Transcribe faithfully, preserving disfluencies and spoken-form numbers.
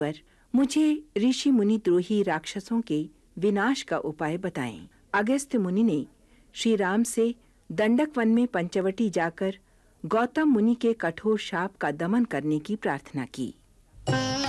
पर मुझे ऋषि मुनि द्रोही राक्षसों के विनाश का उपाय बताएं। अगस्त्य मुनि ने श्री राम से दंडक वन में पंचवटी जाकर गौतम मुनि के कठोर शाप का दमन करने की प्रार्थना की।